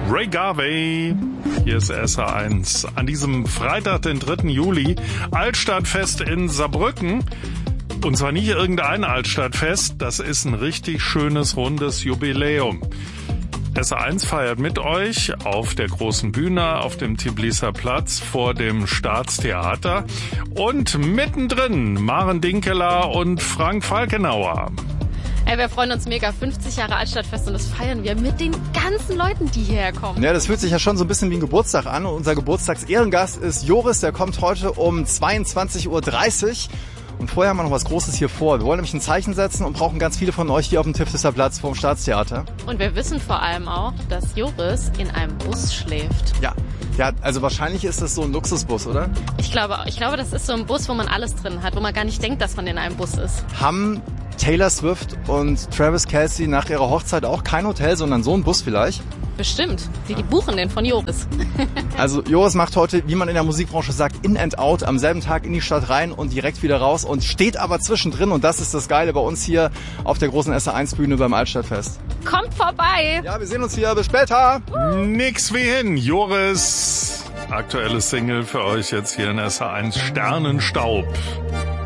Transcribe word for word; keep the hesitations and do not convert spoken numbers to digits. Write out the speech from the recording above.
Ray Garvey, hier ist S H eins. An diesem Freitag, den dritten Juli, Altstadtfest in Saarbrücken. Und zwar nicht irgendein Altstadtfest, das ist ein richtig schönes, rundes Jubiläum. S H eins feiert mit euch auf der großen Bühne auf dem Tbilisi Platz vor dem Staatstheater und mittendrin Maren Dinkeler und Frank Falkenauer. Ey, wir freuen uns mega. fünfzig Jahre Altstadtfest und das feiern wir mit den ganzen Leuten, die hierher kommen. Ja, das fühlt sich ja schon so ein bisschen wie ein Geburtstag an. Und unser Geburtstagsehrengast ist Joris, der kommt heute um zweiundzwanzig Uhr dreißig. Und vorher haben wir noch was Großes hier vor. Wir wollen nämlich ein Zeichen setzen und brauchen ganz viele von euch hier auf dem Tbilisi Platz vor dem Staatstheater. Und wir wissen vor allem auch, dass Joris in einem Bus schläft. Ja, ja, also wahrscheinlich ist das so ein Luxusbus, oder? Ich glaube, ich glaube, das ist so ein Bus, wo man alles drin hat, wo man gar nicht denkt, dass man in einem Bus ist. Haben Taylor Swift und Travis Kelce nach ihrer Hochzeit auch kein Hotel, sondern so einen Bus vielleicht? Bestimmt. Die, die buchen den von Joris. Also Joris macht heute, wie man in der Musikbranche sagt, in and out, am selben Tag in die Stadt rein und direkt wieder raus und steht aber zwischendrin. Und das ist das Geile bei uns hier auf der großen S H eins Bühne beim Altstadtfest. Kommt vorbei! Ja, wir sehen uns hier. Bis später! Uh. Nix wie hin. Joris, aktuelle Single für euch jetzt hier in S H eins, Sternenstaub.